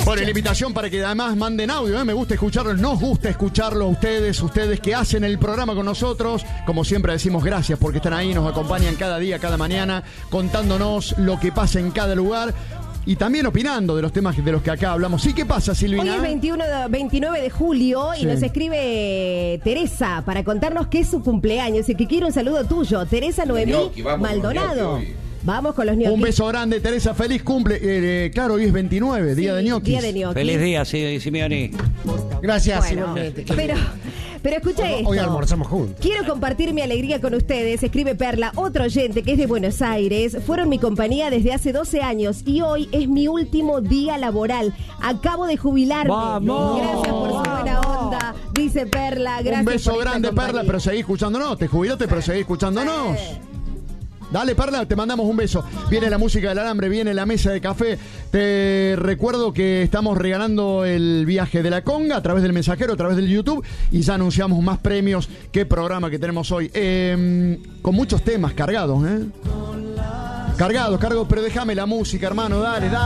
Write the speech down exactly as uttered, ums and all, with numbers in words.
Bueno, la invitación para que además manden audio, ¿eh? Me gusta escucharlo, nos gusta escucharlo a ustedes, ustedes que hacen el programa con nosotros. Como siempre decimos gracias porque están ahí, nos acompañan cada día, cada mañana, contándonos lo que pasa en cada lugar. Y también opinando de los temas de los que acá hablamos. ¿Sí? ¿Qué pasa, Silvina? Hoy es veintiuno de, veintinueve de julio y sí. Nos escribe Teresa para contarnos que es su cumpleaños y que quiere un saludo tuyo. Teresa Noemí Gnocchi, Maldonado. Vamos con los ñoquis. Un beso grande, Teresa. Feliz cumple. Eh, claro, hoy es veintinueve, sí, día de ñoquis. Día de ñoquis. Feliz día, sí, Simeoni. Gracias, bueno, igualmente. Pero... Pero escucha hoy, esto. Hoy almorzamos juntos. Quiero compartir mi alegría con ustedes, escribe Perla, otro oyente que es de Buenos Aires. Fueron mi compañía desde hace doce años y hoy es mi último día laboral. Acabo de jubilarme. ¡Vamos! Gracias por su buena onda, dice Perla. Gracias. Un beso por grande, Perla, pero seguí escuchándonos. Te jubilaste, pero seguí escuchándonos. Dale, Perla, te mandamos un beso. Viene la música del alambre, viene la mesa de café. Te recuerdo que estamos regalando el viaje de la conga a través del mensajero, a través del YouTube. Y ya anunciamos más premios. Qué programa que tenemos hoy. Eh, con muchos temas cargados, ¿eh? Cargados, cargados, pero déjame la música, hermano, dale, dale.